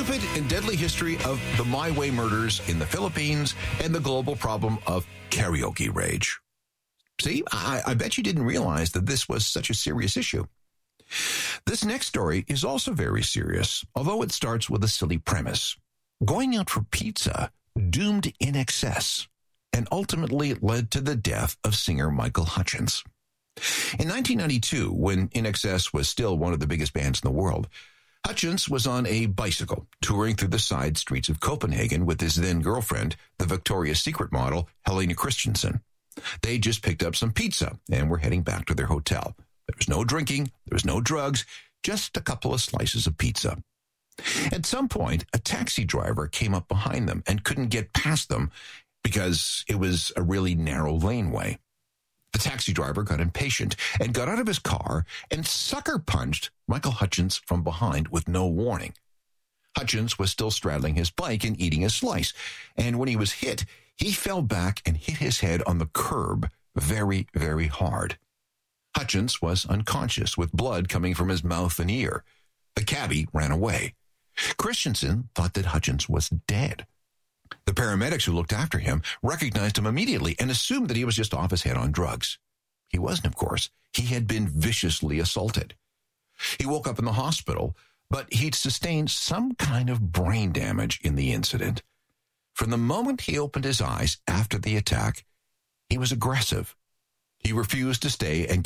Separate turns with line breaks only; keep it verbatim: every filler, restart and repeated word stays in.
stupid and deadly history of the My Way murders in the Philippines and the global problem of karaoke rage. See, I, I bet you didn't realize that this was such a serious issue. This next story is also very serious, although it starts with a silly premise. Going out for pizza doomed I N X S and ultimately led to the death of singer Michael Hutchence. In nineteen ninety-two, when I N X S was still one of the biggest bands in the world, Hutchence was on a bicycle touring through the side streets of Copenhagen with his then-girlfriend, the Victoria's Secret model, Helena Christensen. They just picked up some pizza and were heading back to their hotel. There was no drinking, there was no drugs, just a couple of slices of pizza. At some point, a taxi driver came up behind them and couldn't get past them because it was a really narrow laneway. The taxi driver got impatient and got out of his car and sucker punched Michael Hutchence from behind with no warning. Hutchence was still straddling his bike and eating a slice, and when he was hit, he fell back and hit his head on the curb very, very hard. Hutchence was unconscious with blood coming from his mouth and ear. The cabbie ran away. Christensen thought that Hutchence was dead. The paramedics who looked after him recognized him immediately and assumed that he was just off his head on drugs. He wasn't, of course. He had been viciously assaulted. He woke up in the hospital, but he'd sustained some kind of brain damage in the incident. From the moment he opened his eyes after the attack, he was aggressive. He refused to stay and